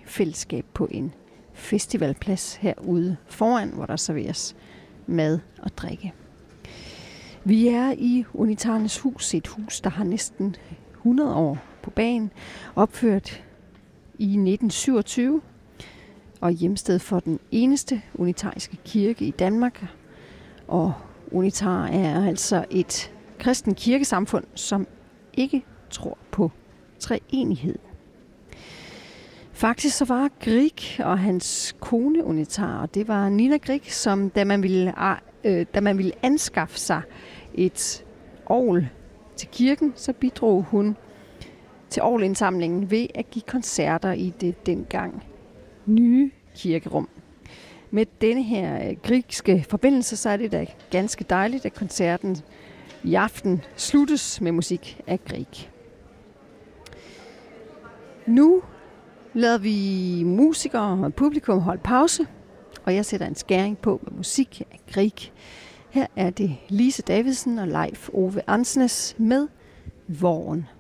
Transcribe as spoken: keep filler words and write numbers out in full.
fællesskab på en festivalplads herude foran, hvor der serveres mad og drikke. Vi er i Unitarernes Hus, et hus, der har næsten hundrede år på bagen, opført i nitten syvogtyve, og hjemsted for den eneste unitariske kirke i Danmark. Og Unitar er altså et kristen kirkesamfund, som ikke tror på treenighed. Faktisk så var Grieg og hans kone Unitar, og det var Nina Grieg, som da man ville, øh, da man ville anskaffe sig et orgel til kirken, så bidrog hun til orgelindsamlingen ved at give koncerter i det dengang nye kirkerum. Med denne her griegske forbindelse, så er det da ganske dejligt, at koncerten i aften sluttes med musik af Grieg. Nu lader vi musikere og publikum holde pause, og jeg sætter en skæring på med musik af Grieg. Her er det Lise Davidsen og Leif Ove Ansnes med Våren.